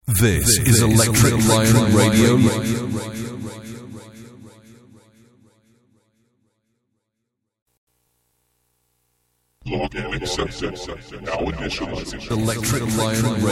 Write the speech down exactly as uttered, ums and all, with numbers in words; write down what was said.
This is Electric Lion Radio. Login accepted. Now initializing. Electric Lion Radio.